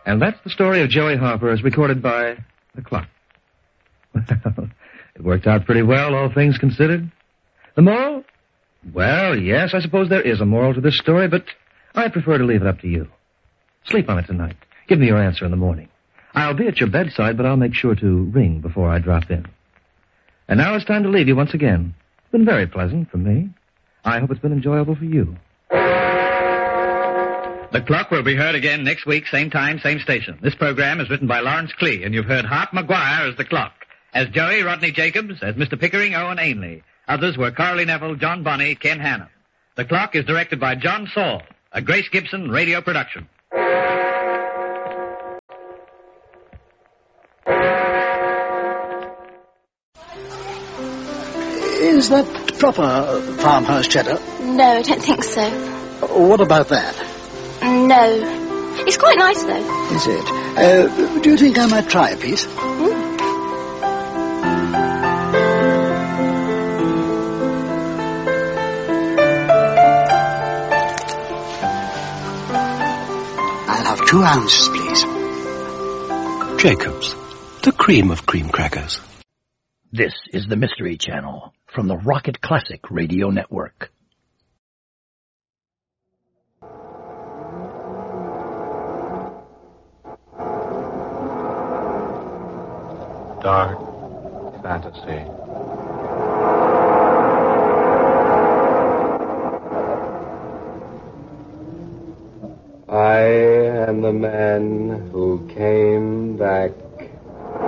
And that's the story of Joey Harper as recorded by the clock. Well, it worked out pretty well, all things considered. The moral? Well, yes, I suppose there is a moral to this story, but I prefer to leave it up to you. Sleep on it tonight. Give me your answer in the morning. I'll be at your bedside, but I'll make sure to ring before I drop in. And now it's time to leave you once again. It's been very pleasant for me. I hope it's been enjoyable for you. The Clock will be heard again next week, same time, same station. This program is written by Lawrence Klee, and you've heard Hart McGuire as the Clock. As Joey, Rodney Jacobs. As Mr. Pickering, Owen Ainley. Others were Carly Neville, John Bonney, Ken Hannon. The Clock is directed by John Saul, a Grace Gibson radio production. Is that proper farmhouse cheddar? No, I don't think so. What about that? No. It's quite nice, though. Is it? Do you think I might try a piece? I'll have 2 ounces, please. Jacobs, the cream of cream crackers. This is the Mystery Channel from the Rocket Classic Radio Network. Dark fantasy.